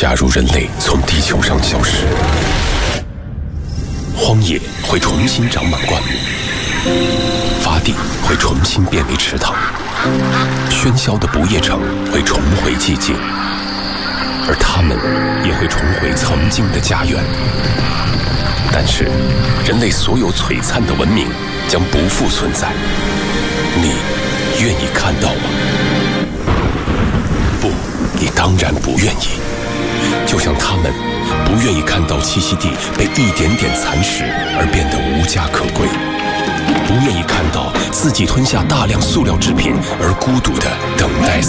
假如人类从地球上消失，荒野会重新长满灌木，发地会重新变为池塘，喧嚣的不夜城会重回寂静，而他们也会重回曾经的家园。但是，人类所有璀璨的文明将不复存在，你愿意看到吗？不，你当然不愿意。就像他们不愿意看到栖息地被一点点蚕食而变得无家可归，不愿意看到自己吞下大量塑料制品而孤独地等待